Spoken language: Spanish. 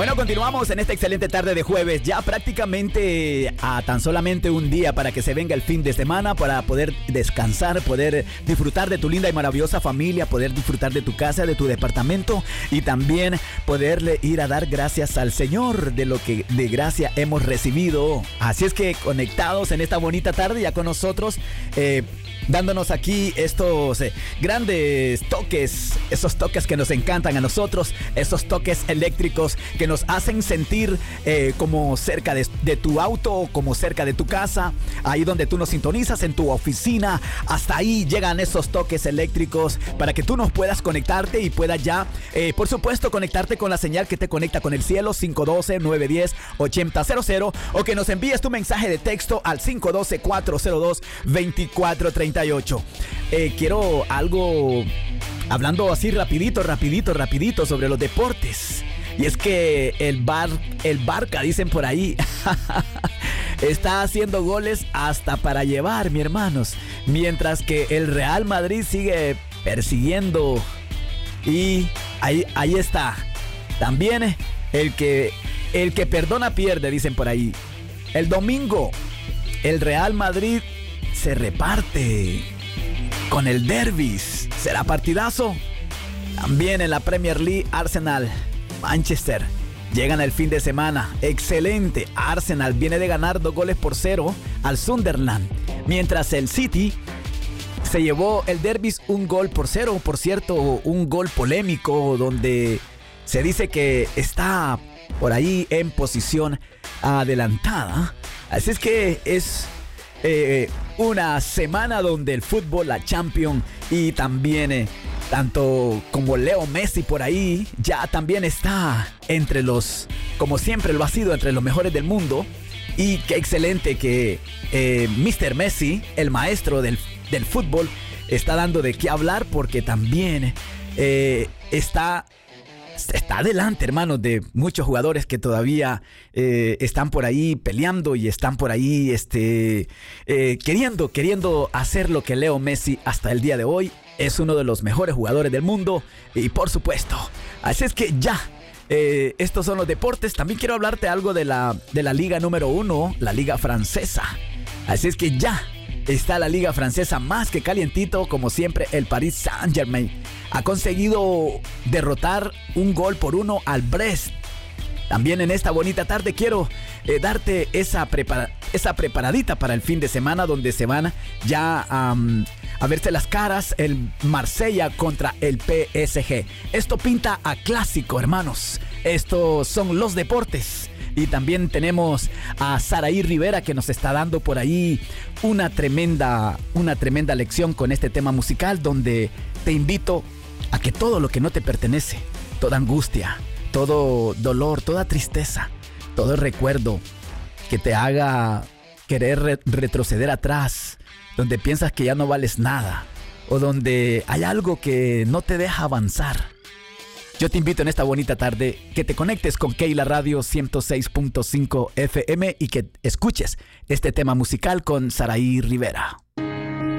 Bueno, continuamos en esta excelente tarde de jueves, ya prácticamente a tan solamente un día para que se venga el fin de semana, para poder descansar, poder disfrutar de tu linda y maravillosa familia, poder disfrutar de tu casa, de tu departamento y también poderle ir a dar gracias al Señor de lo que de gracia hemos recibido. Así es que conectados en esta bonita tarde ya con nosotros, dándonos aquí estos grandes toques, esos toques que nos encantan a nosotros, esos toques eléctricos que nos hacen sentir como cerca de tu auto, como cerca de tu casa, ahí donde tú nos sintonizas, en tu oficina. Hasta ahí llegan esos toques eléctricos para que tú nos puedas conectarte y puedas ya, por supuesto, conectarte con la señal que te conecta con el cielo, 512-910-8000, o que nos envíes tu mensaje de texto al 512-402-2438. Quiero algo, hablando así rapidito sobre los deportes. Y es que el Barca, dicen por ahí, está haciendo goles hasta para llevar, mi hermanos. Mientras que el Real Madrid sigue persiguiendo. Y ahí está. También el que perdona pierde, dicen por ahí. El domingo, el Real Madrid se reparte con el Derbis. ¿Será partidazo? También en la Premier League, Arsenal, Manchester llegan el fin de semana. Excelente. Arsenal viene de ganar 2-0 al Sunderland, mientras el City se llevó el Derby 1-0. Por cierto, un gol polémico donde se dice que está por ahí en posición adelantada. Así es que es una semana donde el fútbol, la Champions y también tanto como Leo Messi por ahí ya también está entre los, como siempre lo ha sido, entre los mejores del mundo. Y qué excelente que Mr. Messi, el maestro del fútbol, está dando de qué hablar, porque también está adelante, hermanos, de muchos jugadores que todavía están por ahí peleando y están por ahí queriendo hacer lo que Leo Messi hasta el día de hoy es uno de los mejores jugadores del mundo. Y por supuesto, así es que ya estos son los deportes. También quiero hablarte algo de la liga número 1, la liga francesa. Así es que ya está la liga francesa más que calientito. Como siempre, el Paris Saint-Germain ha conseguido derrotar 1-1 al Brest. También en esta bonita tarde quiero darte esa preparadita para el fin de semana, donde se van ya a verse las caras el Marsella contra el PSG. Esto pinta a clásico, hermanos. Estos son los deportes. Y también tenemos a Saraí Rivera, que nos está dando por ahí una tremenda lección con este tema musical, donde te invito a que todo lo que no te pertenece, toda angustia, todo dolor, toda tristeza, todo recuerdo que te haga querer retroceder atrás, donde piensas que ya no vales nada, o donde hay algo que no te deja avanzar, yo te invito en esta bonita tarde que te conectes con Keila Radio 106.5 FM y que escuches este tema musical con Saraí Rivera.